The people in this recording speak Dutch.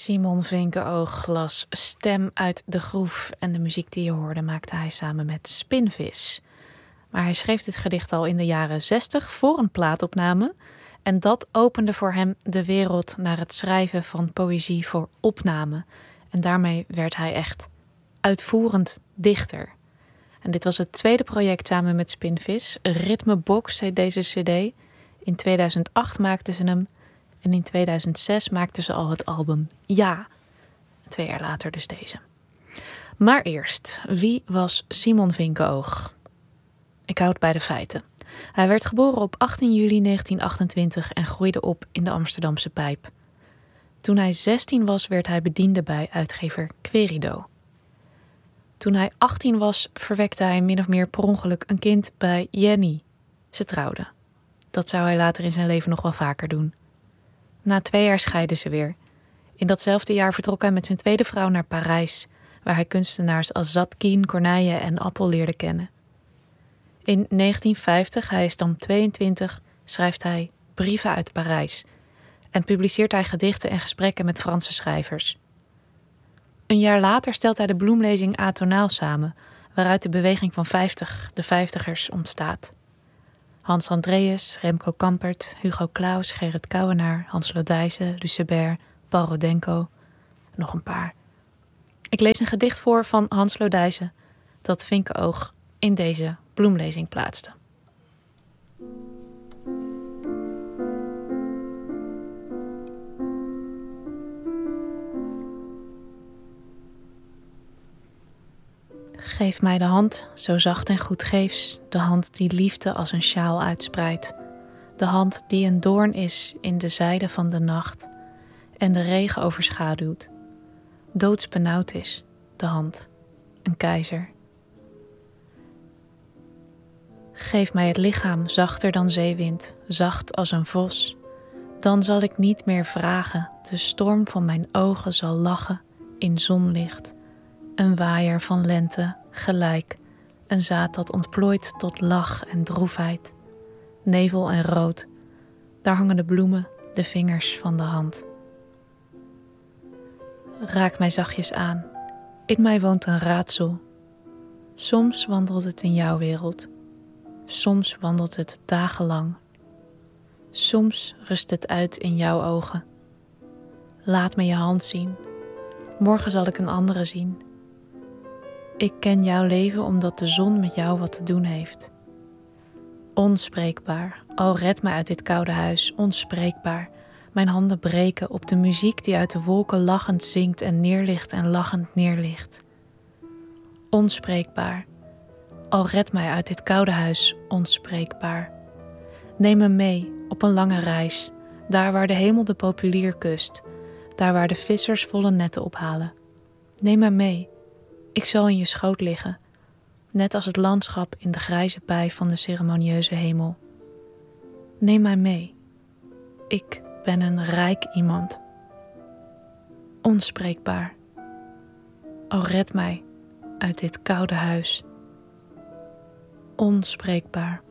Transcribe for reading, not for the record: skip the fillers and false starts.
Simon Vinkenoog las Stem uit de Groef en de muziek die je hoorde maakte hij samen met Spinvis. Maar hij schreef dit gedicht al in de jaren 60 voor een plaatopname en dat opende voor hem de wereld naar het schrijven van poëzie voor opname. En daarmee werd hij echt uitvoerend dichter. En dit was het tweede project samen met Spinvis. Ritmebox heet deze cd. In 2008 maakten ze hem. En in 2006 maakten ze al het album Ja. 2 jaar later dus deze. Maar eerst, wie was Simon Vinkenoog? Ik houd bij de feiten. Hij werd geboren op 18 juli 1928 en groeide op in de Amsterdamse Pijp. Toen hij 16 was, werd hij bediende bij uitgever Querido. Toen hij 18 was, verwekte hij min of meer per ongeluk een kind bij Jenny. Ze trouwden. Dat zou hij later in zijn leven nog wel vaker doen. Na 2 jaar scheidden ze weer. In datzelfde jaar vertrok hij met zijn tweede vrouw naar Parijs, waar hij kunstenaars als Zadkine, Corneille en Appel leerde kennen. In 1950, hij is dan 22, schrijft hij Brieven uit Parijs en publiceert hij gedichten en gesprekken met Franse schrijvers. Een jaar later stelt hij de bloemlezing Atonaal samen, waaruit de beweging van 50, de vijftigers, ontstaat. Hans Andreas, Remco Kampert, Hugo Claus, Gerrit Kouwenaar, Hans Lodijsen, Lucebert, Paul Rodenko, nog een paar. Ik lees een gedicht voor van Hans Lodijsen dat Vinkenoog in deze bloemlezing plaatste. Geef mij de hand, zo zacht en goedgeefs, de hand die liefde als een sjaal uitspreidt. De hand die een doorn is in de zijde van de nacht en de regen overschaduwt. Doodsbenauwd is, de hand, een keizer. Geef mij het lichaam zachter dan zeewind, zacht als een vos. Dan zal ik niet meer vragen, de storm van mijn ogen zal lachen in zonlicht. Een waaier van lente, gelijk, een zaad dat ontplooit tot lach en droefheid. Nevel en rood, daar hangen de bloemen, de vingers van de hand. Raak mij zachtjes aan, in mij woont een raadsel. Soms wandelt het in jouw wereld, soms wandelt het dagenlang. Soms rust het uit in jouw ogen. Laat me je hand zien, morgen zal ik een andere zien. Ik ken jouw leven omdat de zon met jou wat te doen heeft. Onspreekbaar, al red mij uit dit koude huis, onspreekbaar. Mijn handen breken op de muziek die uit de wolken lachend zingt en neerligt en lachend neerligt. Onspreekbaar, al red mij uit dit koude huis, onspreekbaar. Neem me mee op een lange reis, daar waar de hemel de populier kust, daar waar de vissers volle netten ophalen. Neem me mee, ik zal in je schoot liggen, net als het landschap in de grijze pij van de ceremonieuze hemel. Neem mij mee, ik ben een rijk iemand. Onspreekbaar, o red mij uit dit koude huis. Onspreekbaar.